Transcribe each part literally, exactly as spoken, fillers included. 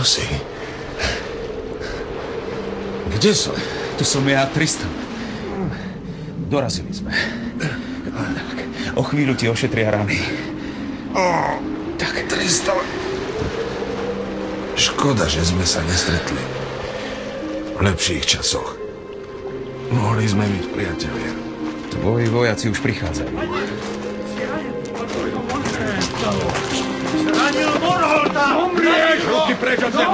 Kto si? Kde som? Tu som ja, Tristan. Dorazili sme. Tak, o chvíľu ti ošetria rany. Oh, tak. Tristan. Škoda, že sme sa nestretli. V lepších časoch. Mohli sme byť priatelia. Tvoji vojaci už prichádzajú. Zranil Morholta! Umrieš! Ruky preč od neho!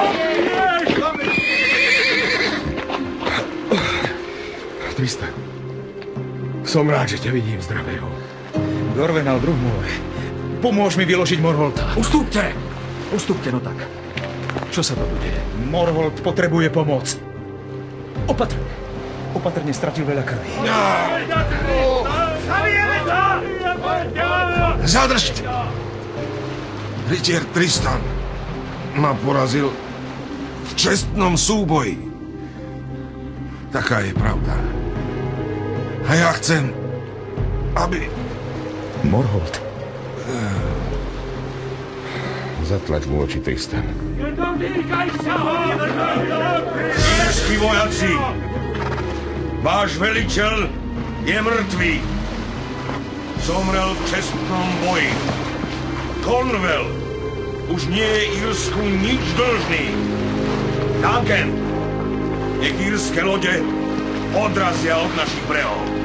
Tristan, som rád, že ťa vidím zdravého. Dorvenal, druh môj, pomôž mi vyložiť Morholta. Ustúpte! Ustúpte, no tak. Čo sa to bude? Morholt potrebuje pomoc. Opatrne. Opatrne, stratil veľa krvi. Zadržte! Rytier Tristan ma porazil v čestnom súboji. Taká je pravda. A ja chcem, aby... Morholt. Zatlač mu oči, Tristan. Írsky vojaci, váš veliteľ je mŕtvý. Zomrel v čestnom boji. Cornwall už nie je Írsku nič dlžný. Duncan, nech írske lode odrazia od našich brehov.